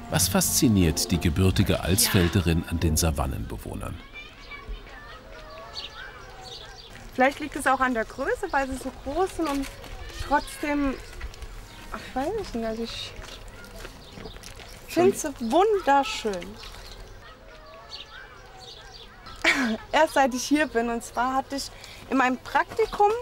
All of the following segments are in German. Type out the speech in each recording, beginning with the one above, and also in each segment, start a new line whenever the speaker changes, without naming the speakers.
Was fasziniert die gebürtige Alsfelderin an den Savannenbewohnern?
Vielleicht liegt es auch an der Größe, weil sie so groß sind und trotzdem, ach, ich weiß es nicht, also ich finde sie wunderschön. Erst seit ich hier bin, und zwar hatte ich in meinem Praktikum,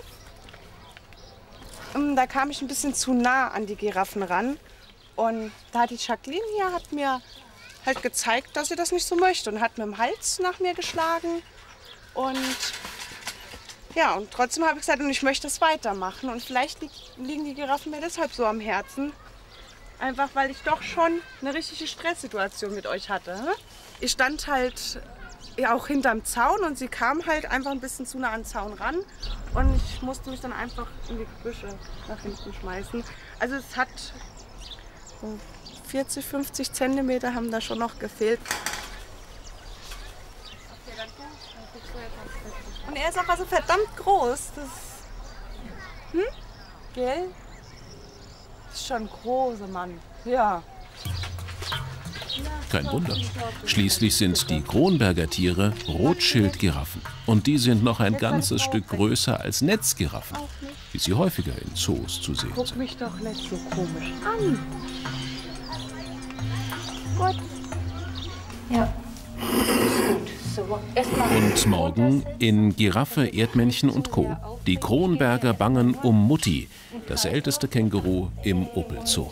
da kam ich ein bisschen zu nah an die Giraffen ran. Und da hat die Jacqueline hier hat mir halt gezeigt, dass sie das nicht so möchte und hat mit dem Hals nach mir geschlagen. Und ja, und trotzdem habe ich gesagt, und ich möchte es weitermachen. Und vielleicht liegen die Giraffen mir deshalb so am Herzen. Einfach, weil ich doch schon eine richtige Stresssituation mit euch hatte. Ich stand halt ja auch hinterm Zaun und sie kam halt einfach ein bisschen zu nah an den Zaun ran. Und ich musste mich dann einfach in die Büsche nach hinten schmeißen. Also es hat 40, 50 Zentimeter haben da schon noch gefehlt. Und er ist auch also verdammt groß. Das, gell? Das ist schon ein großer Mann. Ja.
Kein Wunder. Schließlich sind die Kronberger Tiere Rotschildgiraffen. Und die sind noch ein ganzes Stück größer als Netzgiraffen, wie sie häufiger in Zoos zu sehen
Guck
sind.
mich doch nicht so komisch an. Gut.
Ja. So,
Und morgen in Giraffe, Erdmännchen und Co. Die Kronberger bangen um Mutti, das älteste Känguru im Opel-Zoo.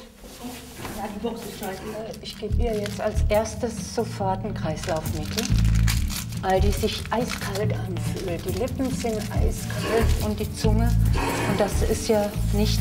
ich gebe ihr jetzt als erstes sofort ein Kreislaufmittel, weil die sich eiskalt anfühlt. Die Lippen sind eiskalt und die Zunge. Und das ist ja nicht